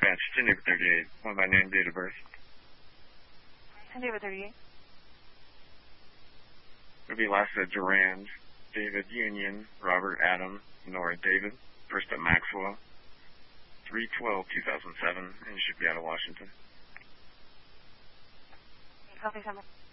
Dispatch, 10 David 38. One by name, date of birth. 10 David 38. It'll be last at Durand, David Union, Robert Adam, Nora David, first at Maxwell, 3/12/2007, and you should be out of Washington. Copy, 7.